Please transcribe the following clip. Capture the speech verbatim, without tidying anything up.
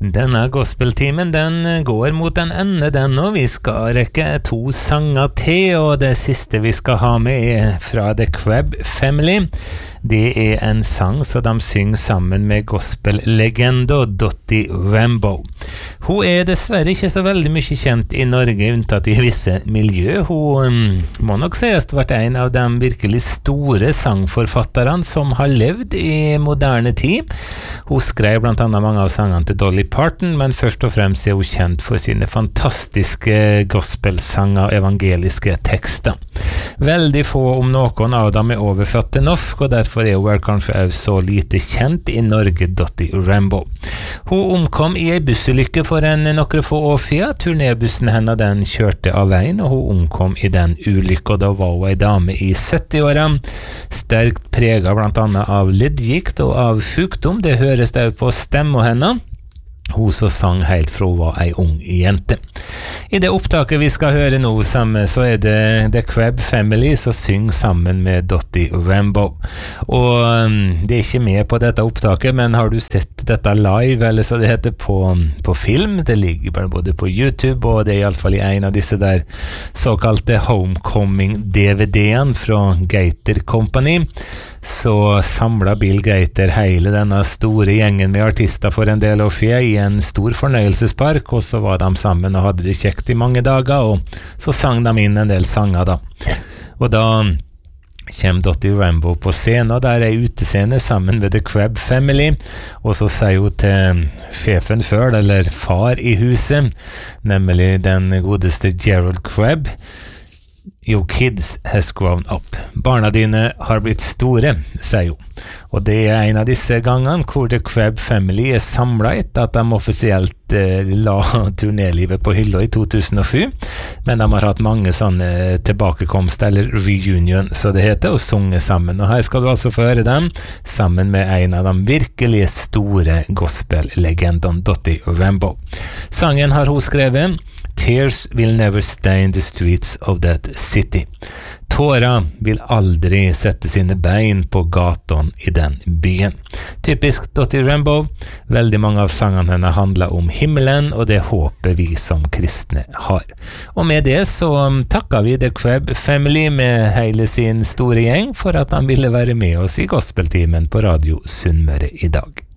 Denne gospeltimen den går mot en ende den, og vi skal rekke to sanger til, og det siste vi skal ha med er fra The Crabb Family. Det er en sang som de synger sammen med gospellegenda Dottie Rambo. Hun er dessverre ikke så veldig mye kjent i Norge, unntatt i visse miljø. Hun um, må nok sies til vært en av de virkelig store sangforfatterne som har levd i moderne tid. Hun skrev blant annet mange av sangene til Dolly Parton, men først og fremst er hun kjent for sine fantastiske gospelsanger og evangeliske tekster. Veldig få om noen av dem er oversatt til norsk, og derfor er hun vel kanskje også så lite kjent i Norge, Dottie Rambo. Hun omkom i en bussulykke for en noen få år siden. Turnébussen henne den kjørte av veien, og hun omkom i den ulykken. Da var hun en dame i sytti-årene, sterkt preget blant annet av leddgikt og av sykdom. Det høres det på stemmen henne. Hun som sang helt fra hun var ei ung jente. I det opptaket vi skal høre nå sammen, så er det The Crabb Family som synger sammen med Dottie Rambo. Og um, det er ikke med på dette opptaket, men har du sett dette live, eller så det heter på, på film? Det ligger både på YouTube, og det er i alle fall i en av disse der såkalte Homecoming-D V D-en fra Gator Company. Så samlet Bill Gator hele denne store gjengen med artister for en del år siden i en stor fornøyelsespark, og så var de sammen og hadde det kjekt i mange dager, og så sang de inn en del sanger da. Og da kommer Dottie Rambo på scenen, og der er utescene sammen med The Crabb Family, og så sier hun til sjefen før, eller far i huset, nemlig den godeste Gerald Crabb: Your kids has grown up. Barna dine har blitt store, sier hun. Og det er en av disse gangene hvor The Crabb Family er samlet etter at de offisielt eh, la turnélivet på hylla i to tusen og sju, men de har hatt mange sånne tilbakekomst, eller reunion, så det heter, og sunget sammen. Og her skal du altså få høre dem sammen med en av de virkelig store gospellegendene, Dottie Rambo. Sangen har hun skrevet: Tears will never stain the streets of that city. Tårer vil aldri sette sine bein på gaten i den byen. Typisk Dottie Rambo. Veldig mange av sangene henne handler om himmelen, og det håper vi som kristne har. Og med det så takker vi The Crabb Family med hele sin store gjeng for at de ville være med oss i gospeltimen på Radio Sunnmøre i dag.